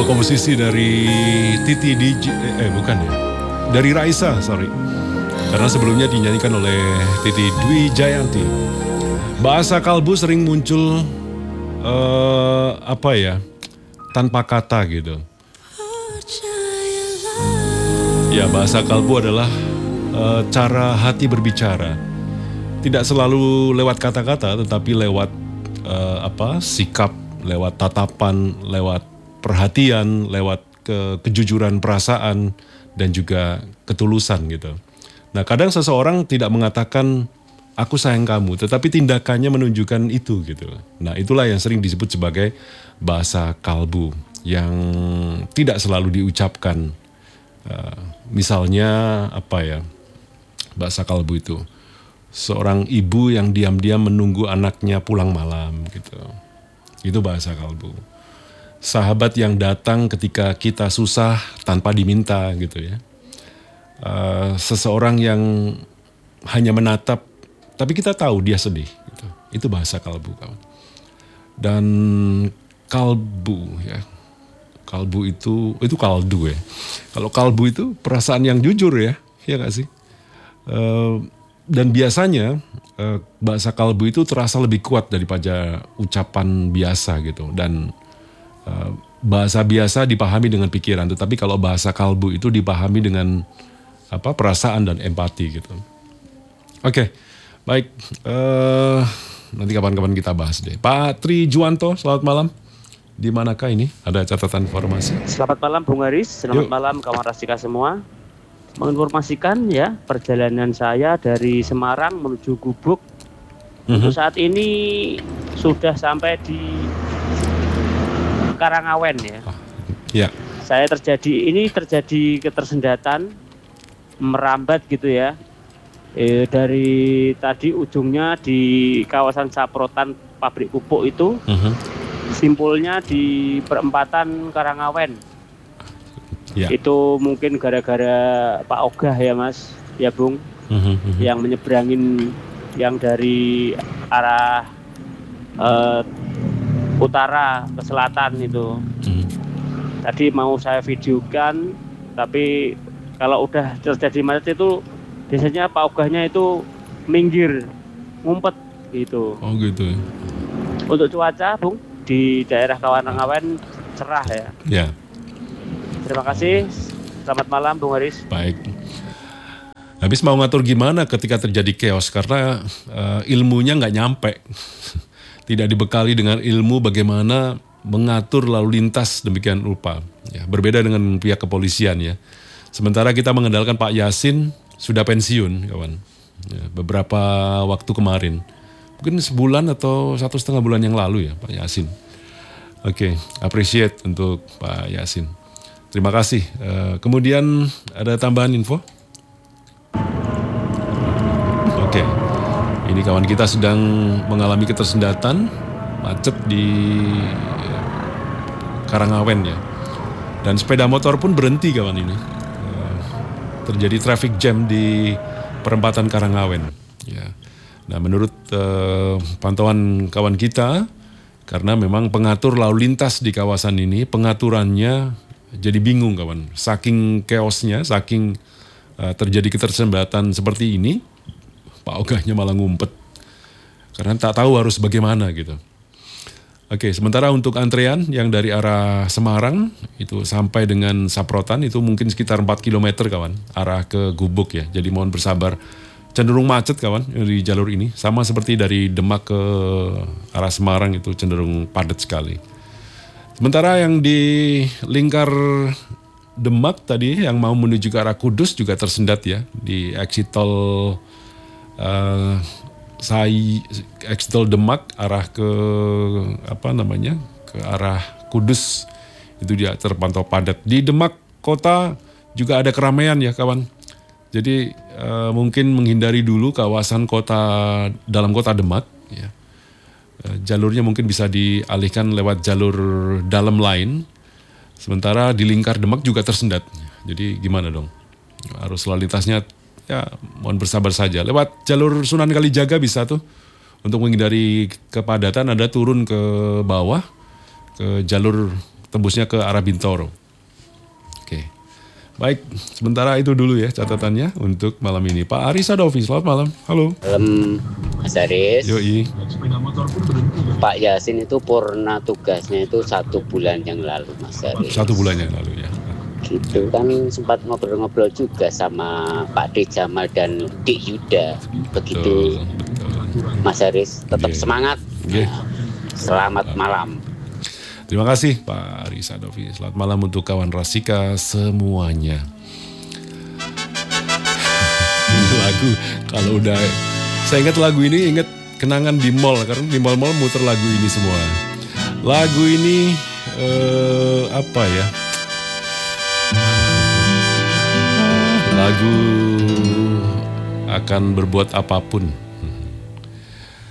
komposisi dari Titi DJ, bukan ya, dari Raisa, sorry. Karena sebelumnya dinyanyikan oleh Titi Dwi Jayanti. Bahasa kalbu sering muncul tanpa kata gitu. Ya, bahasa kalbu adalah cara hati berbicara. Tidak selalu lewat kata-kata, tetapi lewat sikap, lewat tatapan, lewat perhatian, lewat kejujuran perasaan dan juga ketulusan gitu. Nah, kadang seseorang tidak mengatakan aku sayang kamu, tetapi tindakannya menunjukkan itu gitu. Nah, itulah yang sering disebut sebagai bahasa kalbu yang tidak selalu diucapkan. Misalnya bahasa kalbu itu seorang ibu yang diam-diam menunggu anaknya pulang malam gitu. Itu bahasa kalbu. Sahabat yang datang ketika kita susah tanpa diminta gitu ya. Seseorang yang hanya menatap tapi kita tahu dia sedih gitu. Itu bahasa kalbu, kawan. Dan kalbu ya. Kalbu itu kaldu ya. Kalau kalbu itu perasaan yang jujur ya gak sih? Dan biasanya bahasa kalbu itu terasa lebih kuat daripada ucapan biasa gitu. Dan bahasa biasa dipahami dengan pikiran, tetapi kalau bahasa kalbu itu dipahami dengan perasaan dan empati gitu. Oke, baik. Nanti kapan-kapan kita bahas deh. Pak Tri Juwanto, selamat malam. Di manakah ini? Ada catatan informasi? Selamat malam Bung Haris, selamat malam kawan Rasika semua. Menginformasikan ya perjalanan saya dari Semarang menuju Gubuk. Untuk saat ini sudah sampai di Karangawen ya. Ya. Saya terjadi ketersendatan merambat gitu ya. Dari tadi ujungnya di kawasan Saprotan pabrik pupuk itu. Simpulnya di perempatan Karangawen. Ya. Itu mungkin gara-gara Pak Ogah ya Mas, ya Bung, yang menyeberangin yang dari arah utara ke selatan itu. Tadi mau saya videokan, tapi kalau udah terjadi macet itu biasanya Pak Ogahnya itu minggir, ngumpet gitu. Oh gitu. Untuk cuaca Bung, di daerah Karangawen cerah ya. Ya. Terima kasih. Selamat malam Bung Haris. Baik. Habis mau ngatur gimana ketika terjadi chaos karena ilmunya nggak nyampe. Tidak dibekali dengan ilmu bagaimana mengatur lalu lintas demikian rupa. Ya, berbeda dengan pihak kepolisian ya. Sementara kita mengandalkan Pak Yasin sudah pensiun kawan. Ya, beberapa waktu kemarin. Mungkin sebulan atau 1,5 bulan yang lalu ya Pak Yasin. Oke, appreciate untuk Pak Yasin. Terima kasih. Kemudian ada tambahan info? Oke. Ini kawan kita sedang mengalami ketersendatan, macet di Karangawen ya. Dan sepeda motor pun berhenti kawan ini. Terjadi traffic jam di perempatan Karangawen. Ya. Nah menurut pantauan kawan kita, karena memang pengatur lalu lintas di kawasan ini, pengaturannya jadi bingung kawan. Saking chaosnya, saking terjadi ketersendatan seperti ini, Pak Ogahnya malah ngumpet. Karena tak tahu harus bagaimana gitu. Oke, sementara untuk antrean yang dari arah Semarang itu sampai dengan Saprotan itu mungkin sekitar 4 km kawan, arah ke Gubuk ya. Jadi mohon bersabar. Cenderung macet kawan di jalur ini. Sama seperti dari Demak ke arah Semarang itu cenderung padat sekali. Sementara yang di lingkar Demak tadi yang mau menuju ke arah Kudus juga tersendat ya. Di exit tol exit tol Demak arah ke ke arah Kudus itu dia terpantau padat. Di Demak kota juga ada keramaian ya kawan. Jadi mungkin menghindari dulu kawasan dalam kota Demak ya. Jalurnya mungkin bisa dialihkan lewat jalur dalam lain. Sementara di lingkar Demak juga tersendat. Jadi gimana dong? Arus lalu lintasnya ya mohon bersabar saja. Lewat jalur Sunan Kalijaga bisa tuh. Untuk menghindari kepadatan ada turun ke bawah ke jalur tembusnya ke arah Bintoro. Oke. Baik, sementara itu dulu ya catatannya untuk malam ini. Pak Aris Sadovi, selamat malam. Halo. Malam Mas Aris. Yoi. Pak Yasin itu purna tugasnya itu 1 bulan yang lalu Mas Aris. 1 bulan yang lalu ya. Gitu kan sempat ngobrol-ngobrol juga sama Pak D Jamal dan Dik Yuda. Begitu Betul. Mas Aris, tetap Oke. semangat. Oke. Selamat malam. Terima kasih Pak Aris Sadovi. Selamat malam untuk kawan Rasika semuanya. Ini lagu kalau udah saya ingat lagu ini, ingat kenangan di mall karena di mall-mall muter lagu ini semua. Lagu ini apa ya? Lagu akan berbuat apapun.